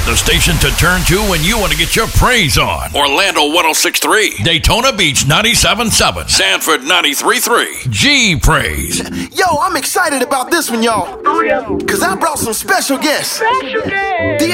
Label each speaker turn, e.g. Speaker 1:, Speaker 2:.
Speaker 1: The station to turn to when you want to get your praise on. Orlando 106.3. Daytona Beach 97.7. Sanford 93.3. G Praise.
Speaker 2: Yo, I'm excited about this one, y'all. Because I brought some special guests. The